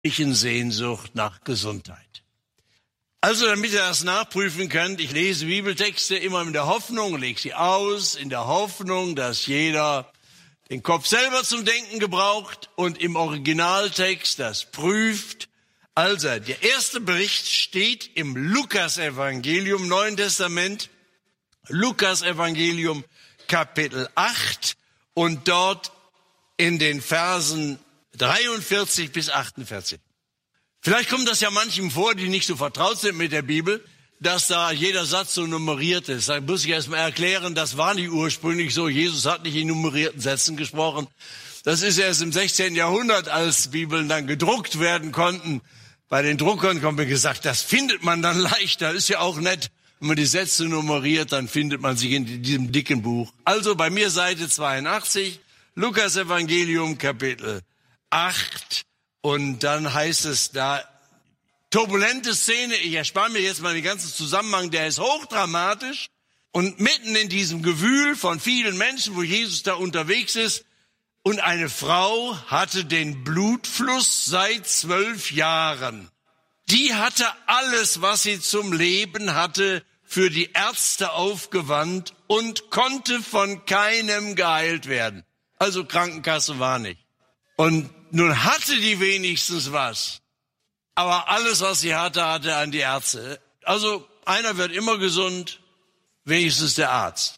Sehnsucht nach Gesundheit. Also, damit ihr das nachprüfen könnt, ich lese Bibeltexte immer in der Hoffnung, lege sie aus, in der Hoffnung, dass jeder den Kopf selber zum Denken gebraucht und im Originaltext das prüft. Also, der erste Bericht steht im Lukas-Evangelium, Neuen Testament, Lukas-Evangelium, Kapitel 8 und dort in den Versen 43 bis 48. Vielleicht kommt das ja manchem vor, die nicht so vertraut sind mit der Bibel, dass da jeder Satz so nummeriert ist. Da muss ich erst mal erklären, das war nicht ursprünglich so. Jesus hat nicht in nummerierten Sätzen gesprochen. Das ist erst im 16. Jahrhundert, als Bibeln dann gedruckt werden konnten. Bei den Druckern kommt mir gesagt, das findet man dann leichter. Ist ja auch nett, wenn man die Sätze nummeriert, dann findet man sich in diesem dicken Buch. Also bei mir Seite 82, Lukas Evangelium, Kapitel 8. Und dann heißt es da, turbulente Szene, ich erspare mir jetzt mal den ganzen Zusammenhang, der ist hochdramatisch. Und mitten in diesem Gewühl von vielen Menschen, wo Jesus da unterwegs ist, und eine Frau hatte den Blutfluss seit 12 Jahren. Die hatte alles, was sie zum Leben hatte, für die Ärzte aufgewandt und konnte von keinem geheilt werden. Also Krankenkasse war nicht. Und nun hatte die wenigstens was. Aber alles, was sie hatte, hatte an die Ärzte. Also einer wird immer gesund, wenigstens der Arzt.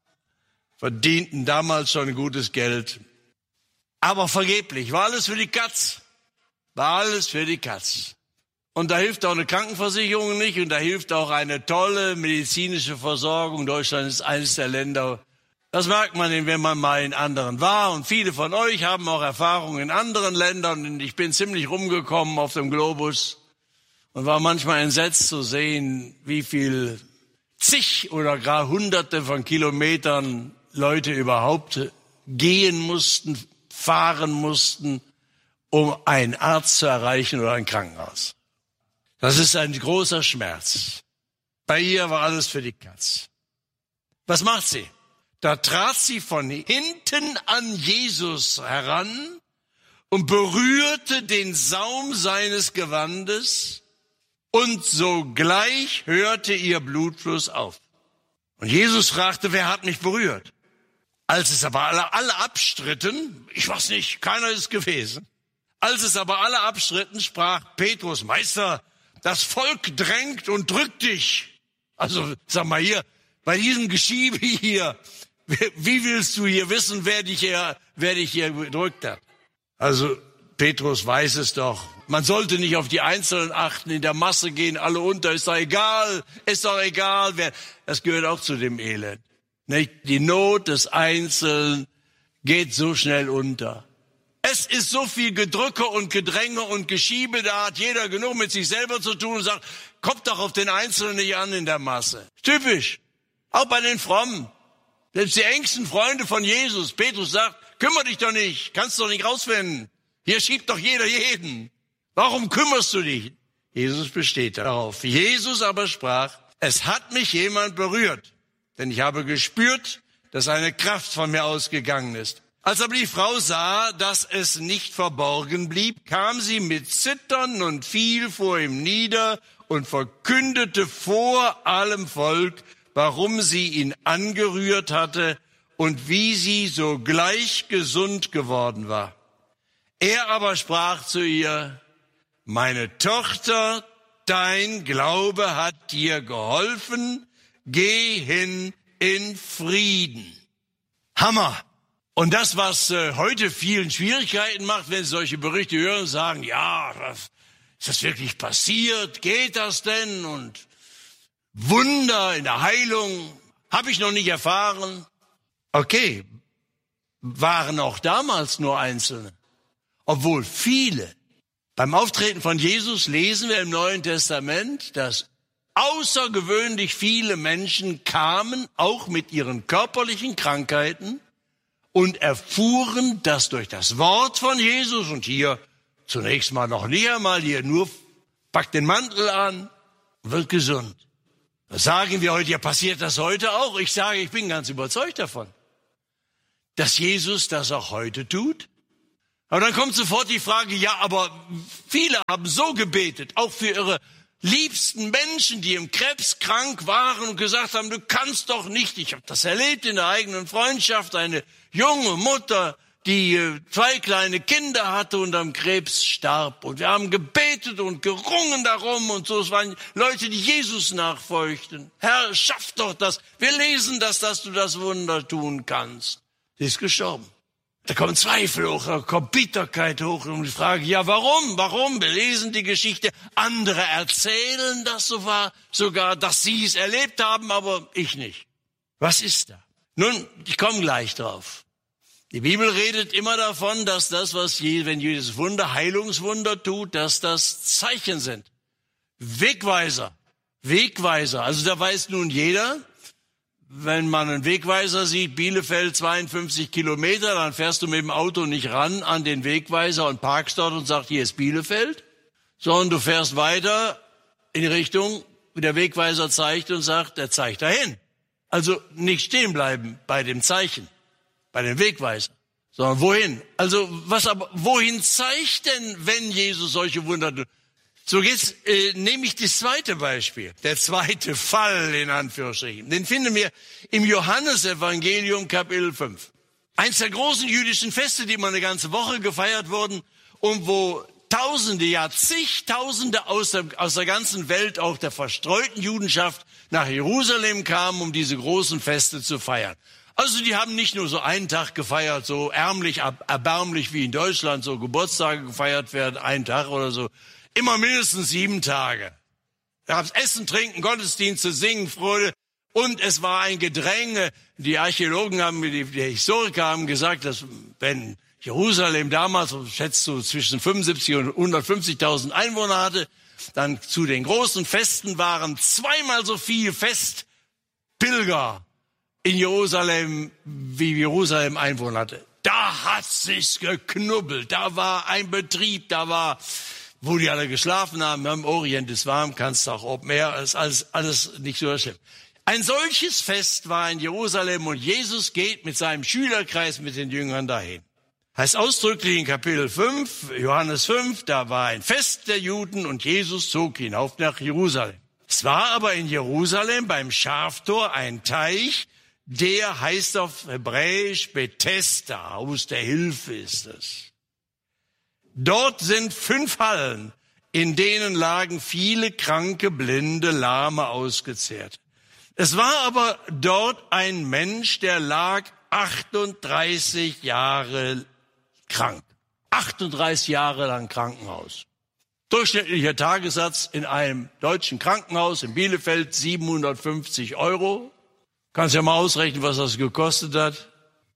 Verdienten damals schon gutes Geld. Aber vergeblich, war alles für die Katz. War alles für die Katz. Und da hilft auch eine Krankenversicherung nicht und da hilft auch eine tolle medizinische Versorgung. Deutschland ist eines der Länder, das merkt man, wenn man mal in anderen war. Und viele von euch haben auch Erfahrungen in anderen Ländern. Und ich bin ziemlich rumgekommen auf dem Globus und war manchmal entsetzt zu sehen, wie viel zig oder gar Hunderte von Kilometern Leute überhaupt gehen mussten, fahren mussten, um einen Arzt zu erreichen oder ein Krankenhaus. Das ist ein großer Schmerz. Bei ihr war alles für die Katz. Was macht sie? Da trat sie von hinten an Jesus heran und berührte den Saum seines Gewandes und sogleich hörte ihr Blutfluss auf. Und Jesus fragte, wer hat mich berührt? Als es aber alle abstritten, ich weiß nicht, keiner ist gewesen. Als es aber alle abstritten, sprach Petrus, Meister, das Volk drängt und drückt dich. Also sag mal hier, bei diesem Geschiebe hier, wie willst du hier wissen, wer dich hier gedrückt hat? Also Petrus weiß es doch. Man sollte nicht auf die Einzelnen achten, in der Masse gehen alle unter, ist doch egal. Das gehört auch zu dem Elend. Nicht? Die Not des Einzelnen geht so schnell unter. Es ist so viel Gedrücke und Gedränge und Geschiebe, da hat jeder genug mit sich selber zu tun und sagt, kommt doch auf den Einzelnen nicht an in der Masse. Typisch. Auch bei den Frommen. Selbst die engsten Freunde von Jesus. Petrus sagt, kümmere dich doch nicht, kannst doch nicht rausfinden. Hier schiebt doch jeder jeden. Warum kümmerst du dich? Jesus besteht darauf. Jesus aber sprach, es hat mich jemand berührt, denn ich habe gespürt, dass eine Kraft von mir ausgegangen ist. Als aber die Frau sah, dass es nicht verborgen blieb, kam sie mit Zittern und fiel vor ihm nieder und verkündete vor allem Volk, warum sie ihn angerührt hatte und wie sie sogleich gesund geworden war. Er aber sprach zu ihr, meine Tochter, dein Glaube hat dir geholfen, geh hin in Frieden. Hammer! Und das, was heute vielen Schwierigkeiten macht, wenn sie solche Berichte hören und sagen, ja, ist das wirklich passiert? Geht das denn? Und Wunder in der Heilung habe ich noch nicht erfahren. Okay, waren auch damals nur Einzelne, obwohl viele. Beim Auftreten von Jesus lesen wir im Neuen Testament, dass außergewöhnlich viele Menschen kamen, auch mit ihren körperlichen Krankheiten, und erfuhren, dass durch das Wort von Jesus, und hier zunächst mal noch nicht einmal, hier nur packt den Mantel an, wird gesund. Das sagen wir heute, ja, passiert das heute auch? Ich sage, ich bin ganz überzeugt davon, dass Jesus das auch heute tut. Aber dann kommt sofort die Frage, ja, aber viele haben so gebetet, auch für ihre liebsten Menschen, die im Krebs krank waren und gesagt haben, du kannst doch nicht. Ich habe das erlebt in der eigenen Freundschaft, eine junge Mutter, die 2 kleine Kinder hatte und am Krebs starb. Und wir haben gebetet und gerungen darum und so. Es waren Leute, die Jesus nachfolgten. Herr, schaff doch das. Wir lesen das, dass du das Wunder tun kannst. Sie ist gestorben. Da kommen Zweifel hoch, da kommt Bitterkeit hoch und die Frage, ja, warum? Warum? Wir lesen die Geschichte. Andere erzählen das sogar, dass sie es erlebt haben, aber ich nicht. Was ist da? Nun, ich komme gleich drauf. Die Bibel redet immer davon, dass das, wenn jedes Wunder, Heilungswunder tut, dass das Zeichen sind. Wegweiser. Also da weiß nun jeder, wenn man einen Wegweiser sieht, Bielefeld 52 Kilometer, dann fährst du mit dem Auto nicht ran an den Wegweiser und parkst dort und sagst, hier ist Bielefeld, sondern du fährst weiter in die Richtung, wie der Wegweiser zeigt und sagt, er zeigt dahin. Also nicht stehen bleiben bei dem Zeichen, bei dem Wegweiser, sondern wohin? Also wohin zeigt denn, wenn Jesus solche Wunder tut? So jetzt nehme ich das zweite Beispiel, der zweite Fall in Anführungsstrichen. Den finden wir im Johannesevangelium Kapitel 5. Eins der großen jüdischen Feste, die immer eine ganze Woche gefeiert wurden und wo Tausende, ja zigtausende aus der ganzen Welt, auch der verstreuten Judenschaft, nach Jerusalem kamen, um diese großen Feste zu feiern. Also die haben nicht nur so einen Tag gefeiert, so ärmlich, erbärmlich wie in Deutschland, so Geburtstage gefeiert werden, einen Tag oder so. Immer mindestens 7 Tage. Da gab's Essen, Trinken, Gottesdienste, Singen, Freude. Und es war ein Gedränge. Die Archäologen die Historiker haben gesagt, dass wenn Jerusalem damals, schätzt du, zwischen 75 und 150.000 Einwohner hatte, dann zu den großen Festen waren 2-mal so viel Festpilger in Jerusalem, wie Jerusalem Einwohner hatte. Da hat sich's geknubbelt. Da war ein Betrieb, wo die alle geschlafen haben, im Orient ist warm, kannst auch Open Air, ist alles nicht so schlimm. Ein solches Fest war in Jerusalem und Jesus geht mit seinem Schülerkreis, mit den Jüngern dahin. Heißt ausdrücklich in Kapitel 5, Johannes 5, da war ein Fest der Juden und Jesus zog hinauf nach Jerusalem. Es war aber in Jerusalem beim Schaftor ein Teich, der heißt auf Hebräisch Bethesda, Haus der Hilfe ist es. Dort sind 5 Hallen, in denen lagen viele Kranke, Blinde, Lahme, Ausgezehrte. Es war aber dort ein Mensch, der lag 38 Jahre krank. 38 Jahre lang Krankenhaus. Durchschnittlicher Tagessatz in einem deutschen Krankenhaus in Bielefeld 750 €. Kannst ja mal ausrechnen, was das gekostet hat.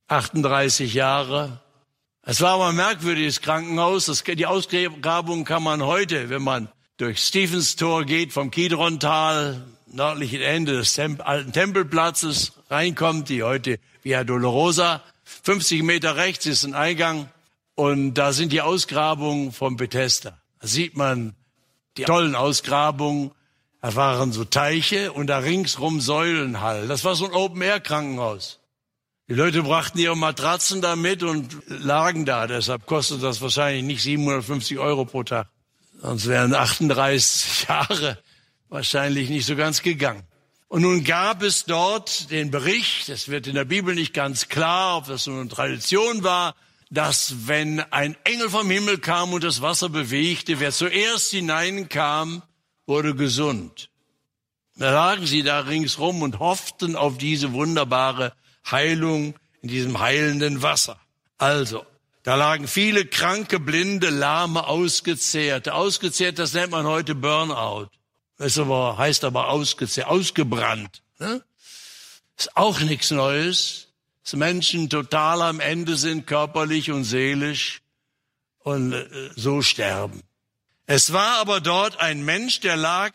38 Jahre. Es war aber ein merkwürdiges Krankenhaus. Die Ausgrabung kann man heute, wenn man durch Stevenstor geht, vom Kidrontal, nördlichen Ende des alten Tempelplatzes, reinkommt, die heute Via Dolorosa. 50 Meter rechts ist ein Eingang und da sind die Ausgrabungen von Bethesda. Da sieht man die tollen Ausgrabungen. Da waren so Teiche und da ringsrum Säulenhallen. Das war so ein Open-Air-Krankenhaus. Die Leute brachten ihre Matratzen da mit und lagen da. Deshalb kostet das wahrscheinlich nicht 750 € pro Tag. Sonst wären 38 Jahre wahrscheinlich nicht so ganz gegangen. Und nun gab es dort den Bericht, es wird in der Bibel nicht ganz klar, ob das so eine Tradition war, dass wenn ein Engel vom Himmel kam und das Wasser bewegte, wer zuerst hineinkam, wurde gesund. Da lagen sie da ringsrum und hofften auf diese wunderbare Heilung in diesem heilenden Wasser. Also, da lagen viele Kranke, Blinde, Lahme, Ausgezehrte. Ausgezehrt, das nennt man heute Burnout. Heißt aber ausgezehrt, ausgebrannt. Ne? Ist auch nichts Neues. Dass Menschen total am Ende sind, körperlich und seelisch und so sterben. Es war aber dort ein Mensch, der lag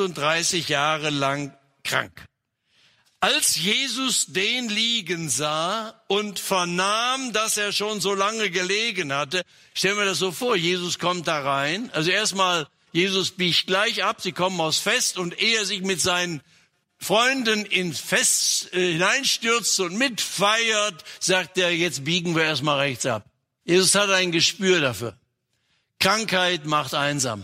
38 Jahre lang krank. Als Jesus den liegen sah und vernahm, dass er schon so lange gelegen hatte, stellen wir das so vor, Jesus kommt da rein. Also erstmal, Jesus biegt gleich ab, sie kommen aufs Fest und ehe er sich mit seinen Freunden ins Fest hineinstürzt und mitfeiert, sagt er, jetzt biegen wir erstmal rechts ab. Jesus hat ein Gespür dafür. Krankheit macht einsam.